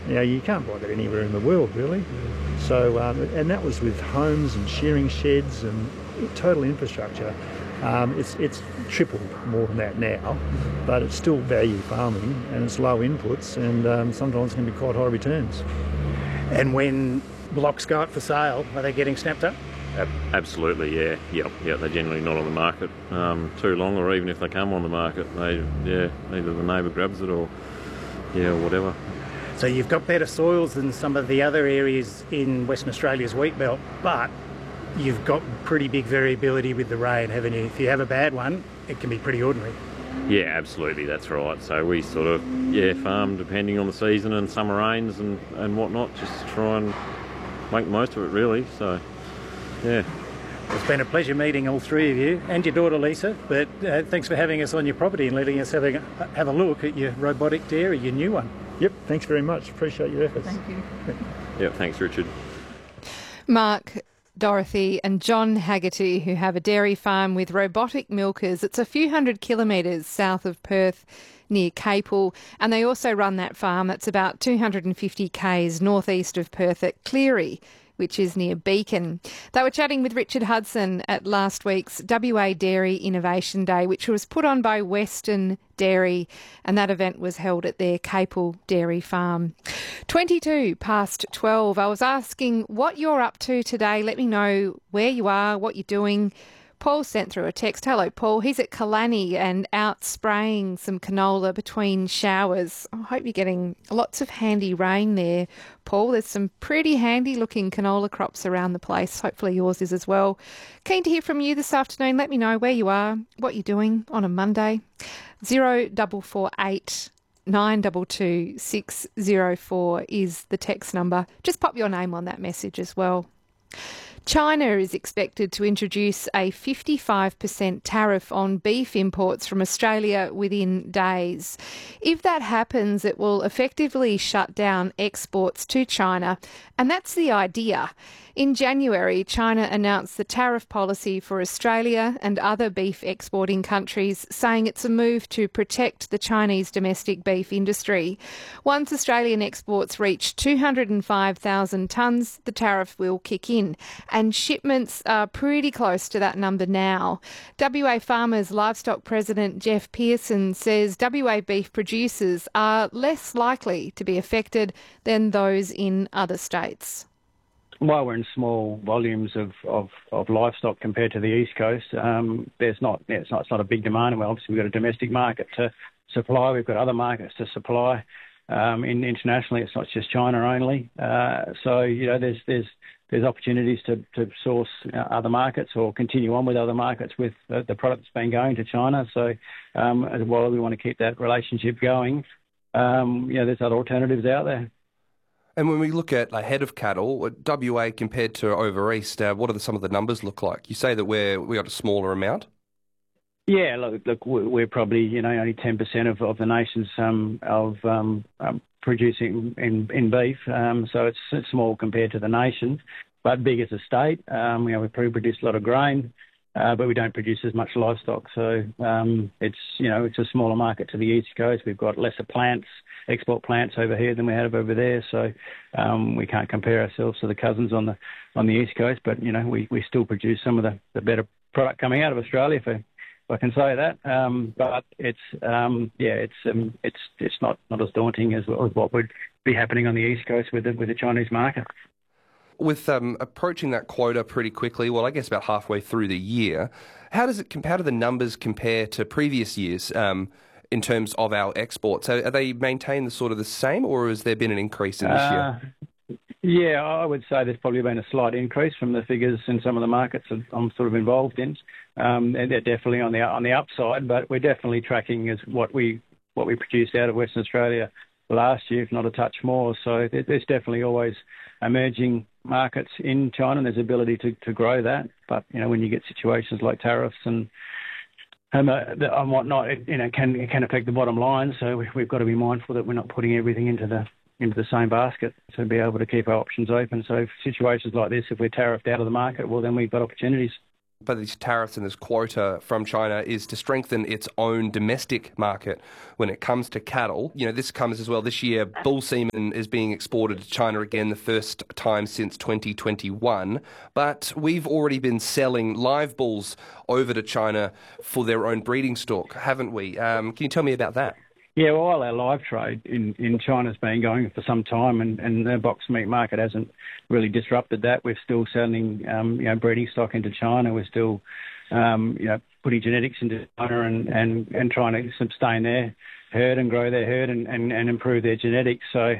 You can't buy that anywhere in the world, really. So, and that was with homes and shearing sheds and total infrastructure. It's tripled more than that now, but it's still value farming and it's low inputs, and sometimes it can be quite high returns. And when blocks go up for sale, are they getting snapped up? Absolutely, yeah. Yep. They're generally not on the market too long, or even if they come on the market, either the neighbour grabs it or whatever. So you've got better soils than some of the other areas in Western Australia's wheat belt, but you've got pretty big variability with the rain, haven't you? If you have a bad one, it can be pretty ordinary. Yeah, absolutely, that's right. So we sort of, farm depending on the season and summer rains and whatnot, just to try and make the most of it, really. So, yeah. It's been a pleasure meeting all three of you and your daughter Lisa, but thanks for having us on your property and letting us have a look at your robotic dairy, your new one. Yep, thanks very much. Appreciate your efforts. Thank you. Yep, thanks, Richard. Mark, Dorothy and John Haggerty, who have a dairy farm with robotic milkers. It's a few hundred kilometres south of Perth near Capel, and they also run that farm that's about 250 k's northeast of Perth at Cleary, which is near Beacon. They were chatting with Richard Hudson at last week's WA Dairy Innovation Day, which was put on by Western Dairy, and that event was held at their Capel Dairy Farm. 22 past 12. I was asking what you're up to today. Let me know where you are, what you're doing. Paul sent through a text. Hello, Paul. He's at Killarney and out spraying some canola between showers. I hope you're getting lots of handy rain there, Paul. There's some pretty handy-looking canola crops around the place. Hopefully yours is as well. Keen to hear from you this afternoon. Let me know where you are, what you're doing on a Monday. 0448 922 604 is the text number. Just pop your name on that message as well. China is expected to introduce a 55% tariff on beef imports from Australia within days. If that happens, it will effectively shut down exports to China, and that's the idea. In January, China announced the tariff policy for Australia and other beef exporting countries, saying it's a move to protect the Chinese domestic beef industry. Once Australian exports reach 205,000 tonnes, the tariff will kick in, and shipments are pretty close to that number now. WA Farmers Livestock President Jeff Pearson says WA beef producers are less likely to be affected than those in other states. While we're in small volumes of livestock compared to the East Coast, it's not a big demand. Well, obviously we've got a domestic market to supply. We've got other markets to supply. Internationally, it's not just China only. So there's opportunities to source other markets or continue on with other markets with the product that's been going to China. So while we want to keep that relationship going, there's other alternatives out there. And when we look at head of cattle, WA compared to over east, what are some of the numbers look like? You say that we got a smaller amount. Yeah, look, we're probably only 10% of the nation's producing in beef, so it's small compared to the nation, but big as a state. We produce a lot of grain, but we don't produce as much livestock. So it's a smaller market to the East Coast. We've got lesser plants, export plants over here than we have over there. So we can't compare ourselves to the cousins on the East Coast, but we still produce some of the better product coming out of Australia, if I can say that. But it's not as daunting as what would be happening on the East Coast with the Chinese market. With approaching that quota pretty quickly, well, I guess about halfway through the year, how do the numbers compare to previous years in terms of our exports? Are they maintained the same, or has there been an increase in this year? Yeah, I would say there's probably been a slight increase from the figures in some of the markets that I'm sort of involved in. And they're definitely on the upside, but we're definitely tracking as what we produced out of Western Australia last year, if not a touch more. So there's definitely always emerging markets in China, and there's ability to grow that. But when you get situations like tariffs and whatnot, it can affect the bottom line. So we've got to be mindful that we're not putting everything into the same basket to be able to keep our options open. So situations like this, if we're tariffed out of the market, well, then we've got opportunities. by these tariffs and this quota from China is to strengthen its own domestic market when it comes to cattle. You know, this comes as well. This year, bull semen is being exported to China again, the first time since 2021. But we've already been selling live bulls over to China for their own breeding stock, haven't we? Can you tell me about that? Yeah, well, our live trade in China's been going for some time, and the box meat market hasn't really disrupted that. We're still selling, breeding stock into China. We're still, putting genetics into China and trying to sustain their herd and grow their herd and improve their genetics. So,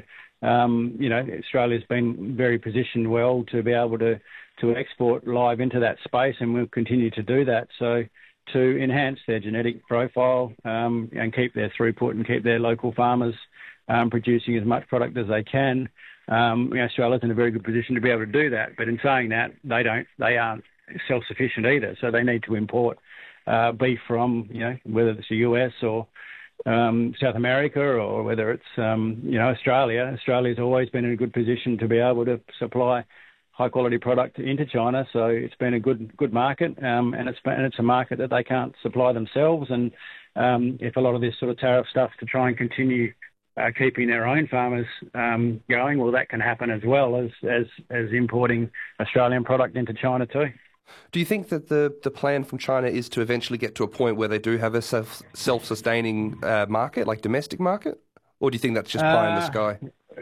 Australia's been very positioned well to be able to export live into that space, and we'll continue to do that. So, to enhance their genetic profile and keep their throughput and keep their local farmers producing as much product as they can. Australia's in a very good position to be able to do that. But in saying that, they aren't self-sufficient either. So they need to import beef from, whether it's the US or South America or whether it's, Australia. Australia's always been in a good position to be able to supply high quality product into China, so it's been a good market, and it's a market that they can't supply themselves. And if a lot of this sort of tariff stuff to try and continue keeping their own farmers going, well, that can happen as well as importing Australian product into China too. Do you think that the plan from China is to eventually get to a point where they do have a self-sustaining market, like domestic market, or do you think that's just pie in the sky?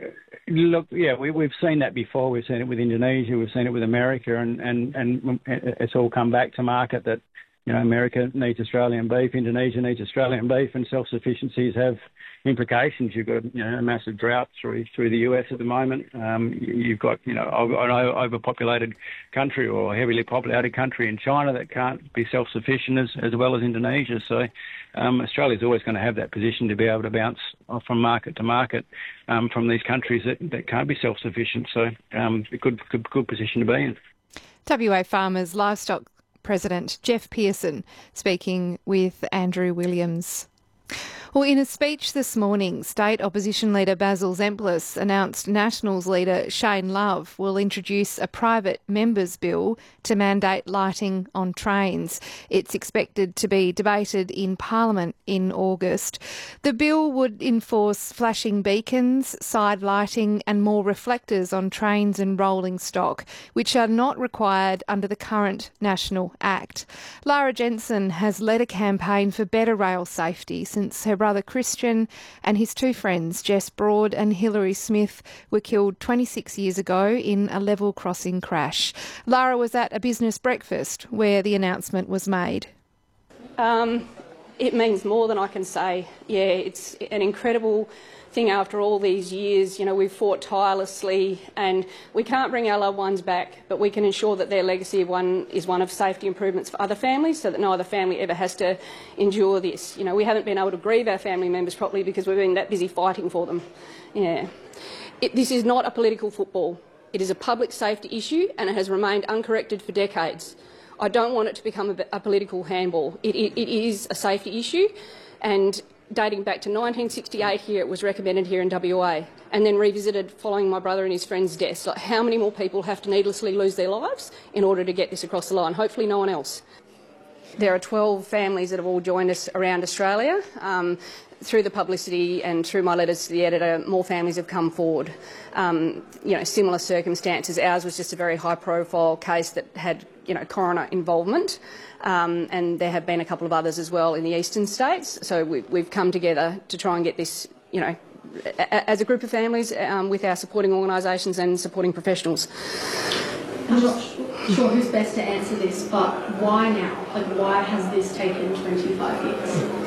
Look, yeah, we've seen that before. We've seen it with Indonesia. We've seen it with America, and it's all come back to market that, America needs Australian beef, Indonesia needs Australian beef, and self-sufficiencies have implications. You've got, a massive drought through the US at the moment. You've got, an overpopulated country or a heavily populated country in China that can't be self-sufficient as well as Indonesia. So Australia's always going to have that position to be able to bounce from market to market from these countries that can't be self-sufficient. So a good position to be in. WA Farmers Livestock President Jeff Pearson speaking with Andrew Williams. Well, in a speech this morning, State Opposition Leader Basil Zemplis announced Nationals leader Shane Love will introduce a private members' bill to mandate lighting on trains. It's expected to be debated in Parliament in August. The bill would enforce flashing beacons, side lighting and more reflectors on trains and rolling stock, which are not required under the current National Act. Lara Jensen has led a campaign for better rail safety since her brother Christian and his two friends, Jess Broad and Hilary Smith, were killed 26 years ago in a level crossing crash. Lara was at a business breakfast where the announcement was made. It means more than I can say. Yeah, it's an incredible thing after all these years. We've fought tirelessly and we can't bring our loved ones back, but we can ensure that their legacy is one of safety improvements for other families so that no other family ever has to endure this. We haven't been able to grieve our family members properly because we've been that busy fighting for them. Yeah. This is not a political football. It is a public safety issue and it has remained uncorrected for decades. I don't want it to become a political handball. It is a safety issue, and dating back to 1968 here, it was recommended here in WA and then revisited following my brother and his friend's deaths. Like, how many more people have to needlessly lose their lives in order to get this across the line? Hopefully no one else. There are 12 families that have all joined us around Australia. Through the publicity and through my letters to the editor, more families have come forward. Similar circumstances. Ours was just a very high-profile case that had, coroner involvement. And there have been a couple of others as well in the eastern states. So we've come together to try and get this, as a group of families with our supporting organisations and supporting professionals. I'm not sure who's best to answer this, but why now? Why has this taken 25 years?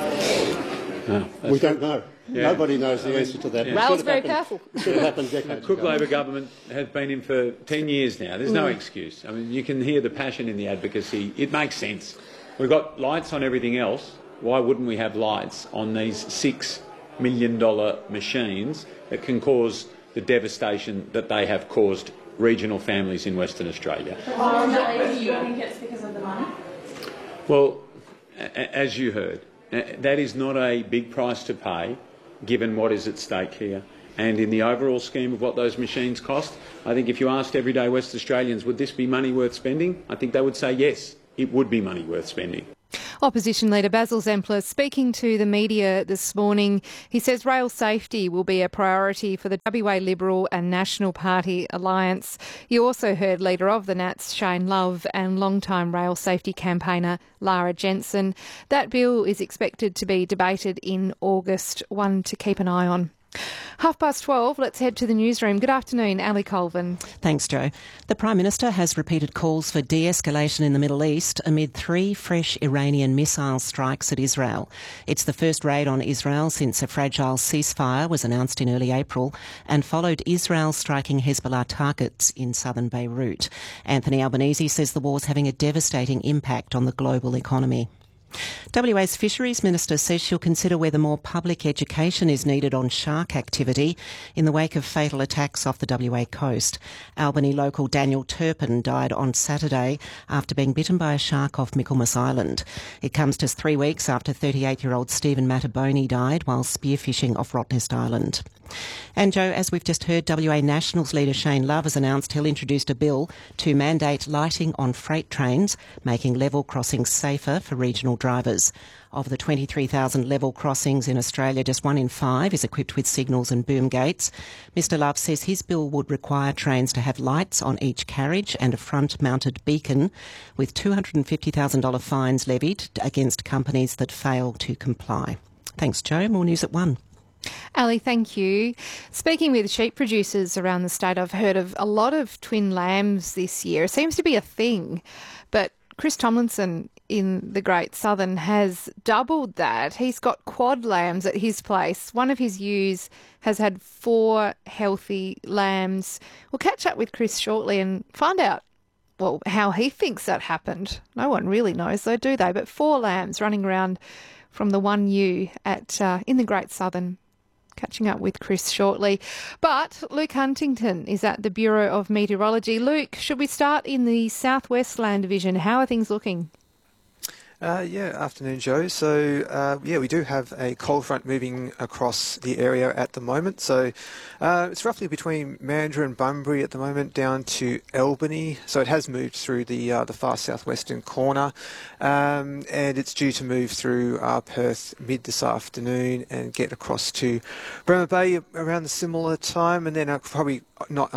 We don't know. Yeah. Nobody knows the answer to that. Yeah. Rail's very powerful. It should have happened decades Cook ago. Labor government has been in for 10 years now. There's no excuse. I mean, you can hear the passion in the advocacy. It makes sense. We've got lights on everything else. Why wouldn't we have lights on these $6 million machines that can cause the devastation that they have caused regional families in Western Australia? Do you think it's because of the money? Well, as you heard, that is not a big price to pay, given what is at stake here. And in the overall scheme of what those machines cost, I think if you asked everyday West Australians, would this be money worth spending? I think they would say yes, it would be money worth spending. Opposition leader Basil Zempler speaking to the media this morning. He says rail safety will be a priority for the WA Liberal and National Party alliance. You also heard leader of the Nats, Shane Love, and long-time rail safety campaigner Lara Jensen. That bill is expected to be debated in August, one to keep an eye on. 12:30, let's head to the newsroom. Good afternoon, Ali Colvin. Thanks, Joe. The Prime Minister has repeated calls for de-escalation in the Middle East amid 3 fresh Iranian missile strikes at Israel. It's the first raid on Israel since a fragile ceasefire was announced in early April and followed Israel striking Hezbollah targets in southern Beirut. Anthony Albanese says the war's having a devastating impact on the global economy. WA's Fisheries Minister says she'll consider whether more public education is needed on shark activity in the wake of fatal attacks off the WA coast. Albany local Daniel Turpin died on Saturday after being bitten by a shark off Michaelmas Island. It comes just 3 weeks after 38-year-old Stephen Mataboni died while spearfishing off Rottnest Island. And Joe, as we've just heard, WA Nationals leader Shane Love has announced he'll introduce a bill to mandate lighting on freight trains, making level crossings safer for regional drivers. Of the 23,000 level crossings in Australia, just 1 in 5 is equipped with signals and boom gates. Mr Love says his bill would require trains to have lights on each carriage and a front-mounted beacon, with $250,000 fines levied against companies that fail to comply. Thanks, Joe. More news at 1. Ali, thank you. Speaking with sheep producers around the state, I've heard of a lot of twin lambs this year. It seems to be a thing, but Chris Tomlinson in the Great Southern has doubled that. He's got quad lambs at his place. One of his ewes has had 4 healthy lambs. We'll catch up with Chris shortly and find out, well, how he thinks that happened. No one really knows though, do they? But 4 lambs running around from the one ewe at in the Great Southern. Catching up with Chris shortly. But Luke Huntington is at the Bureau of Meteorology. Luke, should we start in the Southwest Land Division? How are things looking? Afternoon, Joe. So, we do have a cold front moving across the area at the moment. So, it's roughly between Mandurah and Bunbury at the moment down to Albany. So, it has moved through the far southwestern corner, and it's due to move through Perth mid this afternoon and get across to Bremer Bay around a similar time, and then probably not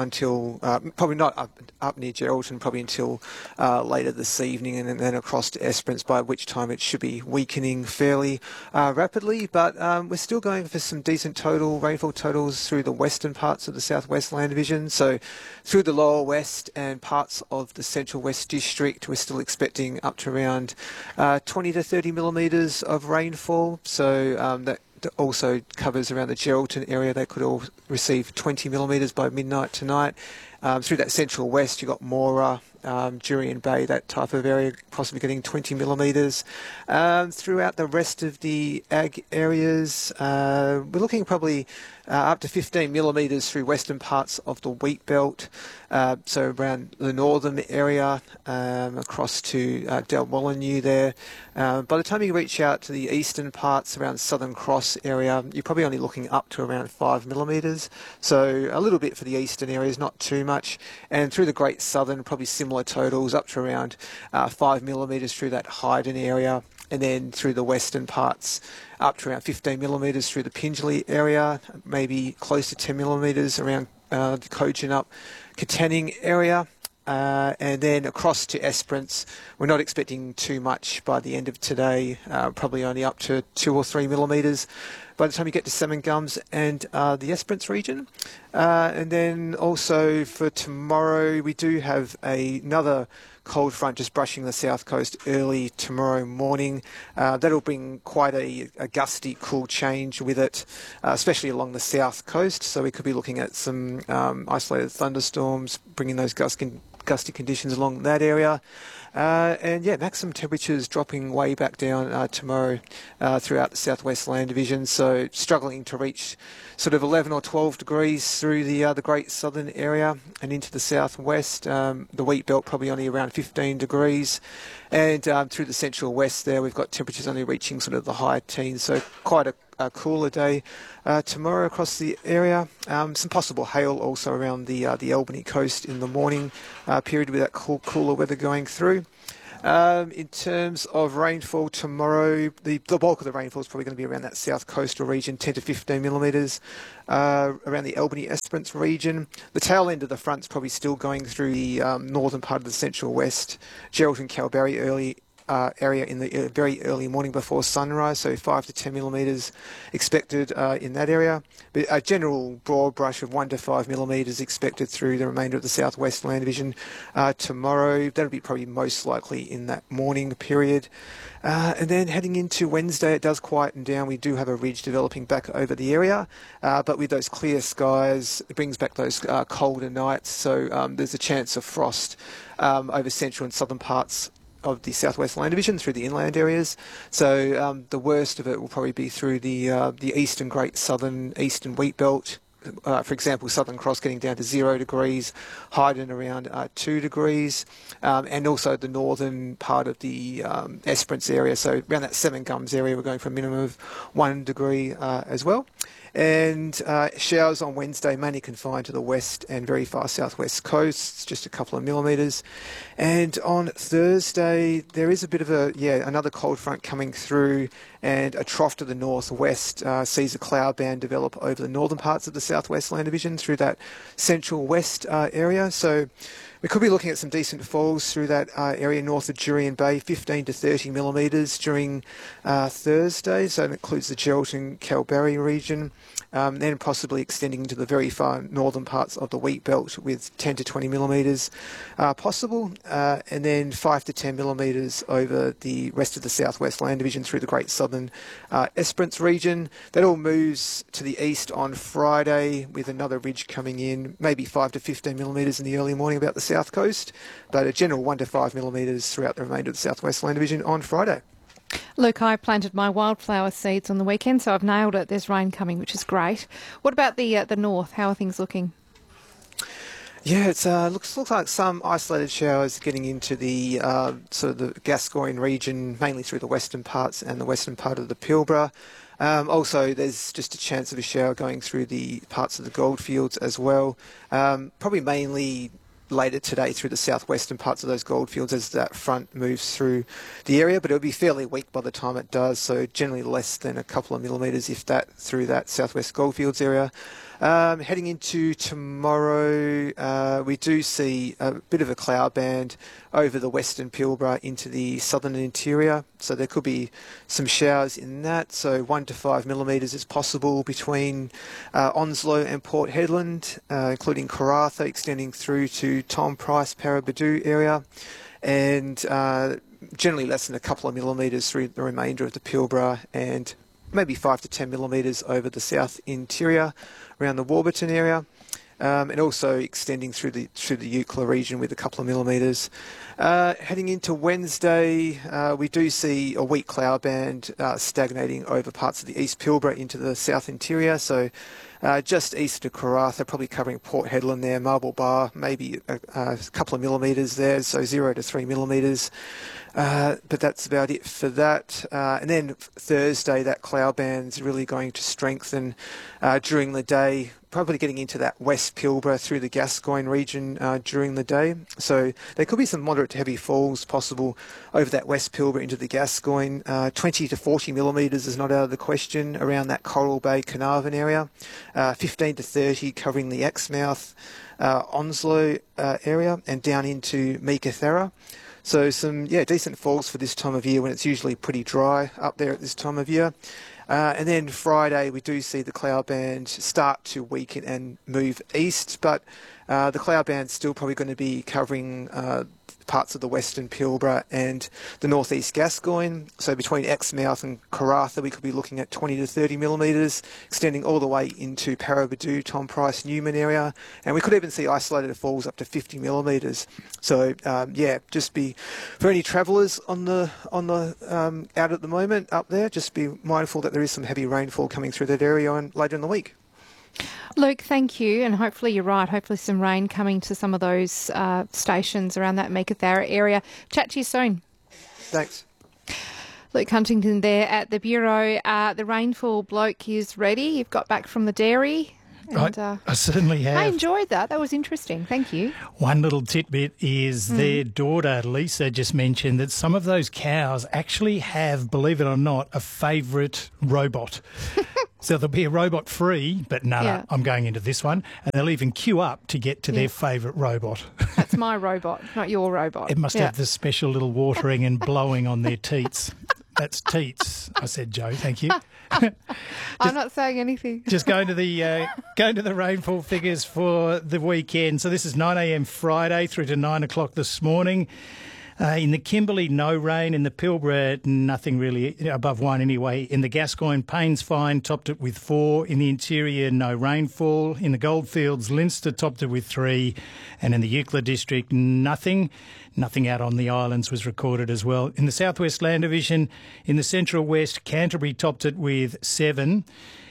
up near Geraldton, probably until later this evening, and then across to Esperance, by which time it should be weakening fairly rapidly. But we're still going for some decent rainfall totals through the western parts of the Southwest Land Division. So through the lower west and parts of the central west district, we're still expecting up to around 20 to 30 millimetres of rainfall. So that also covers around the Geraldton area. They could all receive 20 millimetres by midnight tonight. Through that central west, you've got Moora, Jurien Bay, that type of area, possibly getting 20 millimetres. Throughout the rest of the ag areas, we're looking probably up to 15 millimetres through western parts of the wheat belt, so around the northern area, across to Dalwallinu there. By the time you reach out to the eastern parts around Southern Cross area, you're probably only looking up to around 5 millimetres. So a little bit for the eastern areas, not too much. And through the Great Southern, probably similar totals, up to around 5 millimetres through that Hyden area. And then through the western parts, up to around 15 millimetres through the Pingelly area, maybe close to 10 millimetres around the Kojonup, Katanning area. And then across to Esperance, we're not expecting too much by the end of today, probably only up to 2 or 3 millimetres by the time you get to Salmon Gums and the Esperance region. And then also for tomorrow, we do have another cold front just brushing the south coast early tomorrow morning. That'll bring quite a gusty, cool change with it, especially along the south coast. So we could be looking at some isolated thunderstorms, bringing those gusty conditions along that area. And maximum temperatures dropping way back down tomorrow throughout the Southwest Land Division. So struggling to reach sort of 11 or 12 degrees through the Great Southern area and into the southwest. The wheat belt probably only around 15 degrees. And through the central west there, we've got temperatures only reaching sort of the high teens. So quite cooler day tomorrow across the area. Some possible hail also around the Albany coast in the morning period with that cooler weather going through. In terms of rainfall tomorrow, the bulk of the rainfall is probably going to be around that south coastal region, 10 to 15 millimetres, around the Albany Esperance region. The tail end of the front's probably still going through the northern part of the central west, Geraldton, Kalbarri area in the very early morning before sunrise, so 5 to 10 millimetres expected in that area. But a general broad brush of 1 to 5 millimetres expected through the remainder of the southwest land division tomorrow. That'll be probably most likely in that morning period. And then heading into Wednesday, it does quieten down. We do have a ridge developing back over the area, but with those clear skies, it brings back those colder nights, so there's a chance of frost over central and southern parts of the southwest land division through the inland areas. So the worst of it will probably be through the eastern Great Southern Eastern Wheat Belt. For example, Southern Cross getting down to 0 degrees, Hyden around 2 degrees, and also the northern part of the Esperance area. So around that Seven Gums area, we're going for a minimum of 1 degree as well. And showers on Wednesday mainly confined to the west and very far southwest coasts, just a couple of millimetres. And on Thursday, there is a bit of another cold front coming through, and a trough to the northwest sees a cloud band develop over the northern parts of the southwest land division through that central west area. So we could be looking at some decent falls through that area north of Jurien Bay, 15 to 30 millimetres during Thursday. So that includes the Geraldton, Kalbarri region, then possibly extending into the very far northern parts of the Wheat Belt with 10 to 20 millimetres possible, and then 5 to 10 millimetres over the rest of the southwest land division through the Great Southern Esperance region. That all moves to the east on Friday with another ridge coming in, maybe 5 to 15 millimetres in the early morning about the south coast, but a general 1 to 5 millimetres throughout the remainder of the southwest land division on Friday. Luke, I planted my wildflower seeds on the weekend, so I've nailed it. There's rain coming, which is great. What about the north? How are things looking? Yeah, it looks like some isolated showers getting into the sort of the Gascoyne region, mainly through the western parts and the western part of the Pilbara. Also, there's just a chance of a shower going through the parts of the goldfields as well. Probably mainly later today through the southwestern parts of those goldfields as that front moves through the area, but it'll be fairly weak by the time it does, so generally less than a couple of millimetres, if that, through that southwest goldfields area. Heading into tomorrow, we do see a bit of a cloud band over the western Pilbara into the southern interior, so there could be some showers in that. So 1 to 5 millimetres is possible between Onslow and Port Hedland, including Karratha, extending through to Tom Price, Paraburdoo area, and generally less than a couple of millimetres through the remainder of the Pilbara, and maybe 5 to 10 millimetres over the south interior around the Warburton area, and also extending through the Eucla region with a couple of millimetres. Heading into Wednesday, we do see a weak cloud band stagnating over parts of the East Pilbara into the south interior, so just east of Karratha, probably covering Port Hedland there, Marble Bar, maybe a couple of millimetres there, so 0 to 3 millimetres. But that's about it for that. And then Thursday, that cloud band's really going to strengthen during the day, probably getting into that West Pilbara through the Gascoyne region during the day. So there could be some moderate to heavy falls possible over that West Pilbara into the Gascoyne. 20 to 40 millimetres is not out of the question around that Coral Bay, Carnarvon area. 15 to 30 covering the Exmouth, Onslow area, and down into Meekatharra. So some decent falls for this time of year when it's usually pretty dry up there at this time of year. And then Friday we do see the cloud band start to weaken and move east, but the cloud band's still probably going to be covering parts of the western Pilbara and the northeast Gascoyne. So between Exmouth and Karratha we could be looking at 20 to 30 millimetres, extending all the way into Paraburdoo, Tom Price, Newman area, and we could even see isolated falls up to 50 millimetres. So just be, for any travellers on the out at the moment up there, just be mindful that there is some heavy rainfall coming through that area later in the week. Luke, thank you, and hopefully you're right. Hopefully some rain coming to some of those stations around that Meekatharra area. Chat to you soon. Thanks. Luke Huntington there at the Bureau. The rainfall bloke is ready. You've got back from the dairy. And, I certainly have. I enjoyed that. That was interesting. Thank you. One little tidbit is their daughter, Lisa, just mentioned that some of those cows actually have, believe it or not, a favourite robot. So there'll be a robot free, but no, I'm going into this one. And they'll even queue up to get to their favourite robot. That's my robot, not your robot. It must have the special little watering and blowing on their teats. That's teats, I said, Joe. Thank you. I'm not saying anything. Just going to the rainfall figures for the weekend. So this is 9 a.m. Friday through to 9 o'clock this morning. In the Kimberley, no rain. In the Pilbara, nothing really above 1 anyway. In the Gascoyne, Payne's fine, topped it with 4. In the interior, no rainfall. In the Goldfields, Leinster topped it with 3. And in the Eucla district, nothing. Nothing out on the islands was recorded as well. In the Southwest Land Division, in the Central West, Canterbury topped it with 7.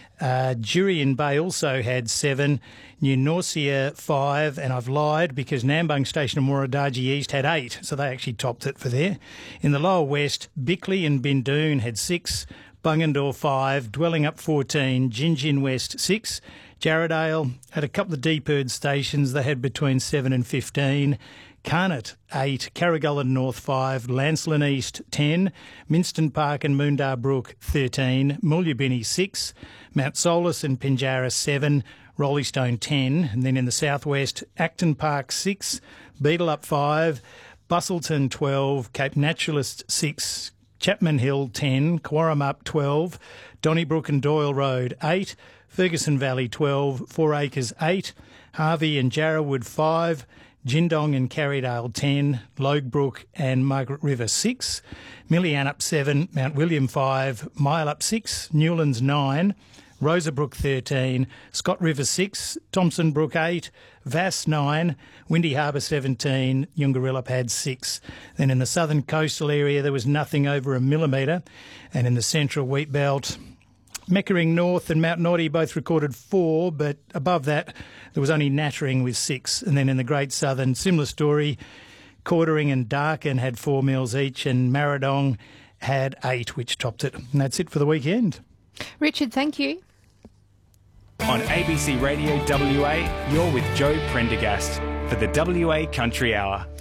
Jurien Bay also had 7, New Norcia 5, and I've lied because Nambung Station and Warradaji East had 8, so they actually topped it for there. In the Lower West, Bickley and Bindoon had 6, Bungendore 5, Dwelling Up 14, Gingin West 6, Jarradale had a couple of Deeperd stations, they had between 7 and 15, Carnot 8, Carrigullen North 5, Lancelin East 10, Minston Park and Moondar Brook 13, Mulyabinny 6, Mount Solus and Pinjarra 7, Roleystone 10, and then in the southwest, Acton Park 6, Beetaleup 5, Bustleton 12, Cape Naturalist 6, Chapman Hill 10, Quarramup 12, Donnybrook and Doyle Road 8, Ferguson Valley 12, 4 Acres 8, Harvey and Jarrawood 5, Jindong and Carrydale 10, Loguebrook and Margaret River 6, Millianup 7, Mount William 5, Mile 6, Newlands 9, Rosabrook 13, Scott River 6, Thompson Brook 8, Vass 9, Windy Harbour 17, Yungarillup had 6. Then in the southern coastal area there was nothing over 1 millimetre, and in the central wheat belt, Meckering North and Mount Noddy both recorded 4, but above that there was only Nattering with 6. And then in the Great Southern, similar story, Cordering and Darkin had 4 mils each, and Marradong had 8, which topped it. And that's it for the weekend. Richard, thank you. On ABC Radio WA, you're with Joe Prendergast for the WA Country Hour.